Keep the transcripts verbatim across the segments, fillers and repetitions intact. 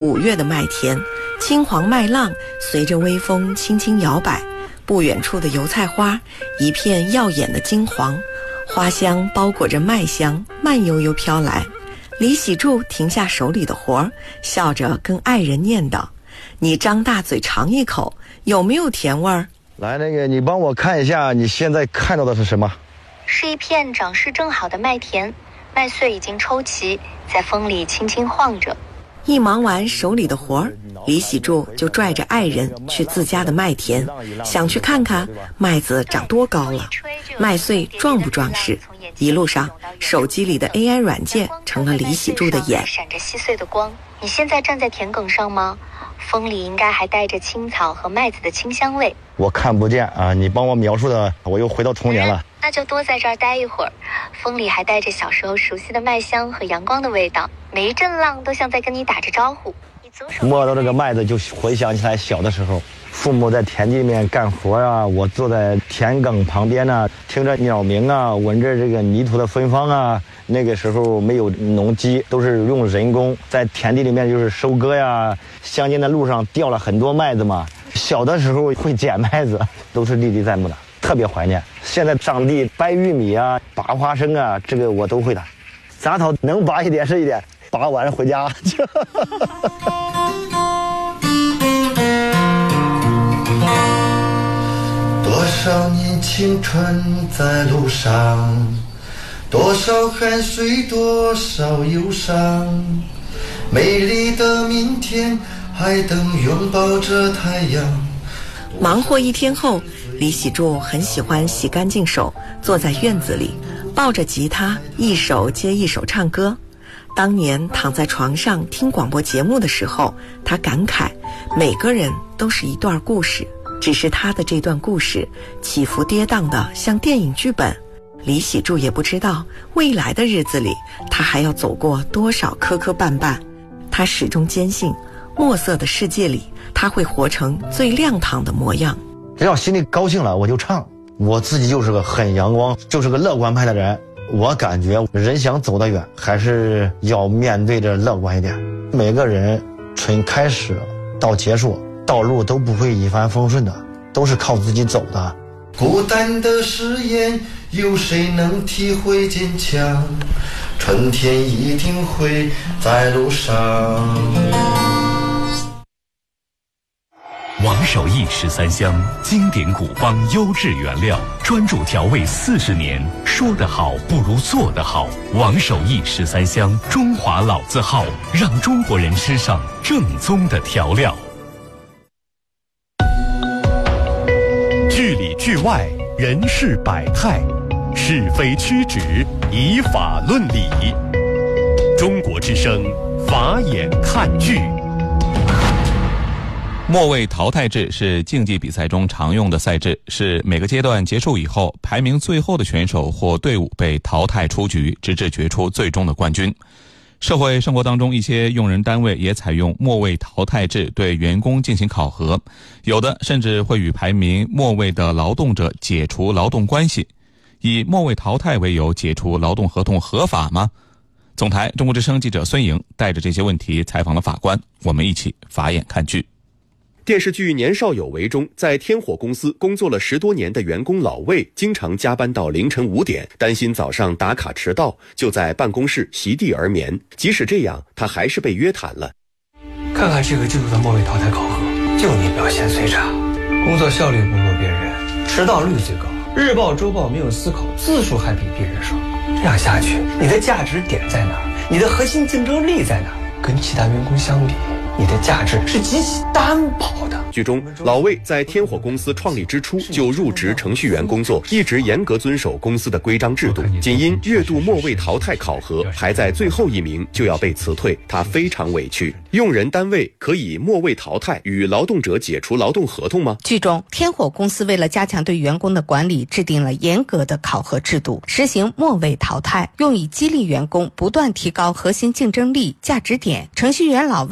五月的麦田，青黄麦浪随着微风轻轻摇摆，不远处的油菜花一片耀眼的金黄，花香包裹着麦香，慢悠悠飘来。李喜柱停下手里的活儿，笑着跟爱人念叨：“你张大嘴尝一口，有没有甜味儿？” 来，那个你帮我看一下，你现在看到的是什么？ 是一片长势正好的麦田，麦穗已经抽齐，在风里轻轻晃着。 一忙完手里的活儿，李喜柱就拽着爱人去自家的麦田，想去看看麦子长多高了，麦穗壮不壮实。一路上，手机里的 A I 软件成了李喜柱的眼， 闪着细碎的光。你现在站在田埂上吗？风里应该还带着青草和麦子的清香味。 我看不见啊，你帮我描述的，我又回到童年了。 那就多在这儿待一会儿，风里还带着小时候熟悉的麦香和阳光的味道，每一阵浪都像在跟你打着招呼。 摸到这个麦子就回想起来小的时候，父母在田地里面干活啊，我坐在田埂旁边啊，听着鸟鸣啊，闻着这个泥土的芬芳啊。那个时候没有农机，都是用人工在田地里面就是收割呀。乡间的路上掉了很多麦子嘛，小的时候会捡麦子，都是历历在目的，特别怀念。现在上地掰玉米啊，拔花生啊，这个我都会的。杂草能拔一点是一点，拔完回家。 多少年青春在路上，多少汗水，多少忧伤，美丽的明天还等拥抱着太阳。 忙活一天后，李喜柱很喜欢洗干净手，坐在院子里抱着吉他，一首接一首唱歌。当年躺在床上听广播节目的时候，他感慨每个人都是一段故事，只是他的这段故事起伏跌宕的像电影剧本。李喜柱也不知道未来的日子里他还要走过多少磕磕绊绊，他始终坚信墨色的世界里他会活成最亮堂的模样。 只要心里高兴了我就唱，我自己就是个很阳光，就是个乐观派的人。我感觉人想走得远，还是要面对着乐观一点。每个人从开始到结束，道路都不会一帆风顺的，都是靠自己走的。 孤单的誓言，有谁能体会坚强？春天一定会在路上。 王守义十三香，经典古方优质原料，专注调味四十年，说得好不如做得好。王守义十三香，中华老字号，让中国人吃上正宗的调料。剧里剧外，人事百态，是非曲直，以法论理。中国之声，法眼看剧。 末位淘汰制是竞技比赛中常用的赛制，是每个阶段结束以后，排名最后的选手或队伍被淘汰出局，直至决出最终的冠军。社会生活当中，一些用人单位也采用末位淘汰制对员工进行考核，有的甚至会与排名末位的劳动者解除劳动关系。以末位淘汰为由解除劳动合同合法吗？总台中国之声记者孙颖带着这些问题采访了法官，我们一起法眼看剧。 电视剧《年少有为》中，在天火公司工作了十多年的员工老魏，经常加班到凌晨五点，担心早上打卡迟到，就在办公室席地而眠。即使这样，他还是被约谈了。 看看这个季度的末位淘汰考核，就你表现最差，工作效率不如别人，迟到率最高，日报周报没有思考，字数还比别人少。这样下去，你的价值点在哪儿？你的核心竞争力在哪儿？跟其他员工相比，你的价值是极其单薄的。 剧中，老魏在天火公司创立之初就入职程序员工作，一直严格遵守公司的规章制度，仅因月度末位淘汰考核排在最后一名就要被辞退，他非常委屈。用人单位可以末位淘汰与劳动者解除劳动合同吗？ 剧中，天火公司为了加强对员工的管理，制定了严格的考核制度，实行末位淘汰，用以激励员工不断提高核心竞争力、价值点。程序员老魏在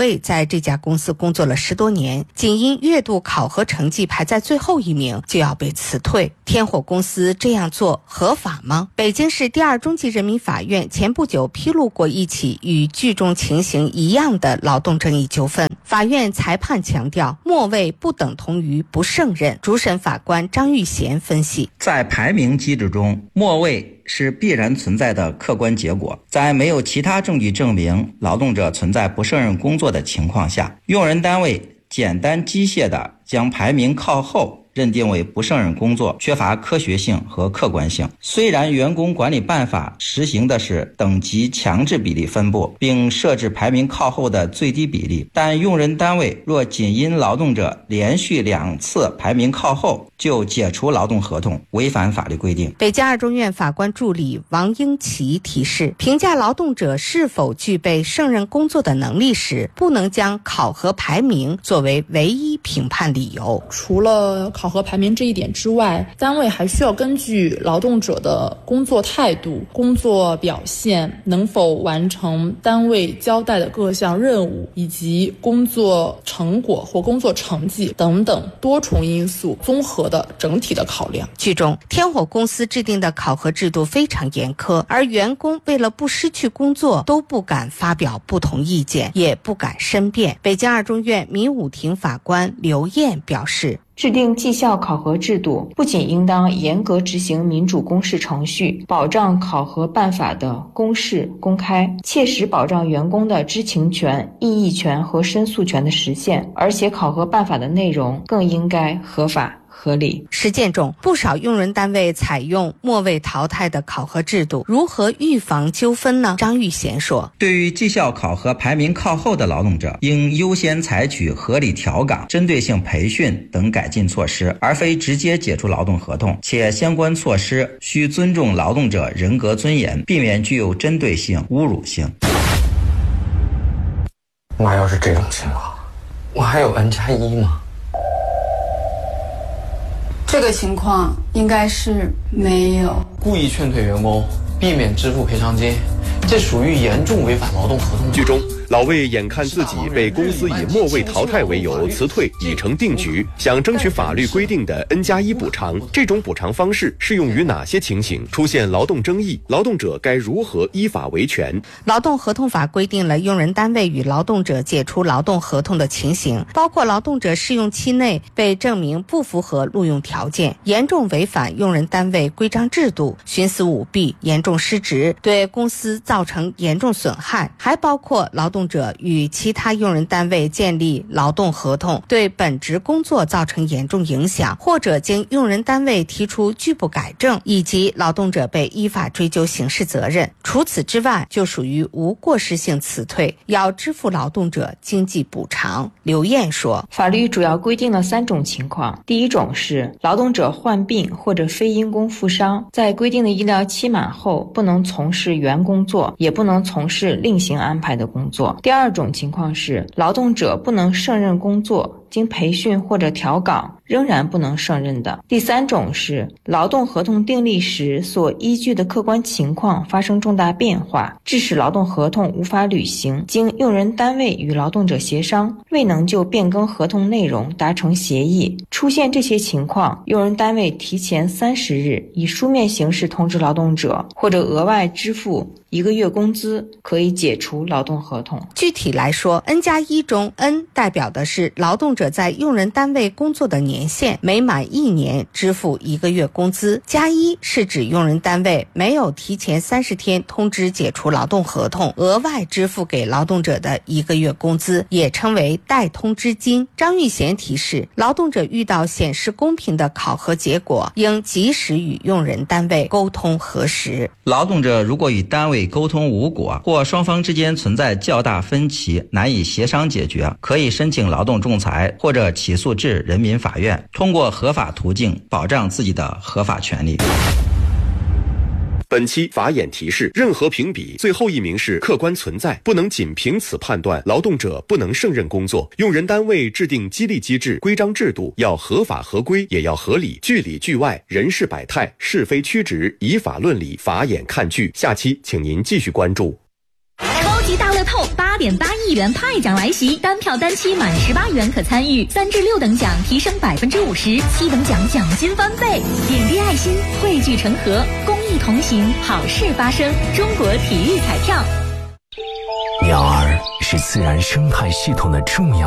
这家公司工作了十多年，仅因月度考核成绩排在最后一名就要被辞退。天火公司这样做合法吗？北京市第二中级人民法院前不久披露过一起与剧中情形一样的劳动争议纠纷。法院裁判强调，末位不等同于不胜任。主审法官张玉贤分析， 在排名机制中，末位是必然存在的客观结果。在没有其他证据证明劳动者存在不胜任工作的情况下，用人单位简单机械地将排名靠后认定为不胜任工作，缺乏科学性和客观性。虽然员工管理办法实行的是等级强制比例分布，并设置排名靠后的最低比例，但用人单位若仅因劳动者连续两次排名靠后就解除劳动合同，违反法律规定。 北京二中院法官助理王英奇提示，评价劳动者是否具备胜任工作的能力时，不能将考核排名作为唯一评判理由。 除了考核排名这一点之外，单位还需要根据劳动者的工作态度、工作表现、能否完成单位交代的各项任务，以及工作成果或工作成绩等等多重因素综合的整体的考量。 剧中，天火公司制定的考核制度非常严苛，而员工为了不失去工作，都不敢发表不同意见，也不敢申辩。北京二中院民武庭法官刘燕表示， 制定绩效考核制度不仅应当严格执行民主公示程序，保障考核办法的公示公开，切实保障员工的知情权、异议权和申诉权的实现，而且考核办法的内容更应该合法合理。 实践中，不少用人单位采用末位淘汰的考核制度，如何预防纠纷呢？张玉贤说， 对于绩效考核排名靠后的劳动者，应优先采取合理调岗、针对性培训等改进措施，而非直接解除劳动合同，且相关措施需尊重劳动者人格尊严，避免具有针对性、侮辱性。 那要是这种情况，我还有 N 加一吗？ 这个情况应该是没有。 故意劝退员工，避免支付赔偿金，这属于严重违反劳动合同。 剧中，老魏眼看自己被公司以末位淘汰为由辞退已成定局，想争取法律规定的 N 加一补偿。这种补偿方式适用于哪些情形？出现劳动争议，劳动者该如何依法维权？ 劳动合同法规定了用人单位与劳动者解除劳动合同的情形，包括劳动者试用期内被证明不符合录用条件，严重违反用人单位规章制度，徇私舞弊，严重失职，对公司造成严重损害，还包括劳动者与其他用人单位建立劳动合同，对本职工作造成严重影响，或者经用人单位提出拒不改正，以及劳动者被依法追究刑事责任。除此之外，就属于无过失性辞退，要支付劳动者经济补偿。刘燕说， 法律主要规定了三种情况。第一种是劳动者患病或者非因公负伤，在规定的医疗期满后，不能从事原工作，也不能从事另行安排的工作。第二种情况是劳动者不能胜任工作，经培训或者调岗仍然不能胜任的。第三种是劳动合同订立时所依据的客观情况发生重大变化，致使劳动合同无法履行，经用人单位与劳动者协商，未能就变更合同内容达成协议。出现这些情况，用人单位提前三十日以书面形式通知劳动者，或者额外支付一个月工资，可以解除劳动合同。 具体来说 N 加一中 N 代表的是劳动者在用人单位工作的年限，每满一年支付一个月工资，加一是指用人单位没有提前三十天通知解除劳动合同，额外支付给劳动者的一个月工资，也称为代通知金。张玉贤提示，劳动者遇到显示公平的考核结果，应及时与用人单位沟通核实。 劳动者如果与单位沟通无果，或双方之间存在较大分歧，难以协商解决，可以申请劳动仲裁或者起诉至人民法院，通过合法途径保障自己的合法权利。 本期法眼提示，任何评比最后一名是客观存在，不能仅凭此判断劳动者不能胜任工作。用人单位制定激励机制、规章制度要合法合规，也要合理，剧里剧外，人事百态，是非曲直，以法论理，法眼看剧。下期请您继续关注。 超级大乐透八点八亿元派奖来袭，单票单期满十八元可参与，三至六等奖提升百分之五十，七等奖奖金翻倍。点滴爱心，汇聚成河，公益同行，好事发生。中国体育彩票。 鸟儿是自然生态系统的重要